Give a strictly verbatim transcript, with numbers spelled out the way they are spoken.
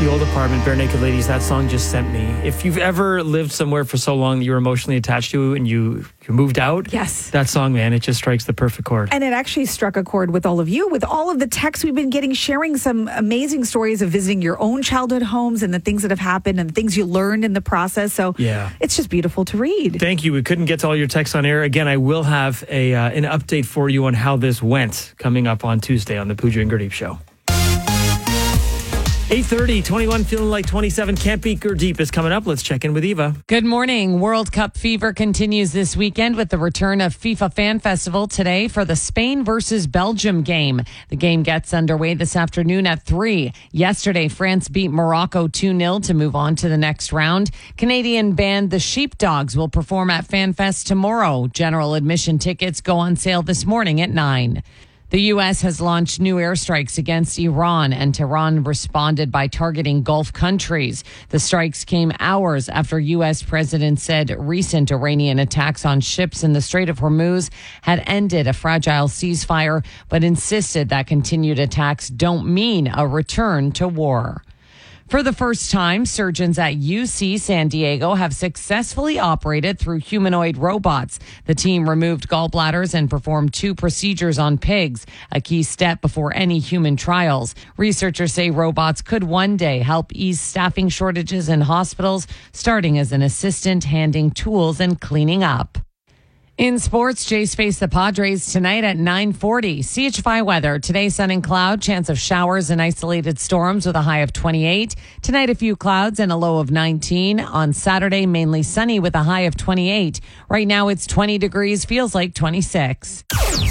The Old Apartment, Bare Naked Ladies, that song just sent me. If you've ever lived somewhere for so long that you were emotionally attached to and you, you moved out, yes, that song, man, it just strikes the perfect chord. And it actually struck a chord with all of you, with all of the texts we've been getting, sharing some amazing stories of visiting your own childhood homes and the things that have happened and the things you learned in the process. So yeah, it's just beautiful to read. Thank you. We couldn't get to all your texts on air. Again, I will have a uh, an update for you on how this went coming up on Tuesday on the Pooja and Gurdeep Show. eight thirty, twenty-one, feeling like twenty-seven. Can't Beat Gurdeep is coming up. Let's check in with Eva. Good morning. World Cup fever continues this weekend with the return of FIFA Fan Festival today for the Spain versus Belgium game. The game gets underway this afternoon at three. Yesterday, France beat Morocco two nil to move on to the next round. Canadian band The Sheepdogs will perform at FanFest tomorrow. General admission tickets go on sale this morning at nine. The U S has launched new airstrikes against Iran, and Tehran responded by targeting Gulf countries. The strikes came hours after U S President said recent Iranian attacks on ships in the Strait of Hormuz had ended a fragile ceasefire, but insisted that continued attacks don't mean a return to war. For the first time, surgeons at U C San Diego have successfully operated through humanoid robots. The team removed gallbladders and performed two procedures on pigs, a key step before any human trials. Researchers say robots could one day help ease staffing shortages in hospitals, starting as an assistant handing tools and cleaning up. In sports, Jays face the Padres tonight at nine forty. C H five weather. Today, sun and cloud. Chance of showers and isolated storms with a high of twenty-eight. Tonight, a few clouds and a low of nineteen. On Saturday, mainly sunny with a high of twenty-eight. Right now, it's twenty degrees. Feels like twenty-six.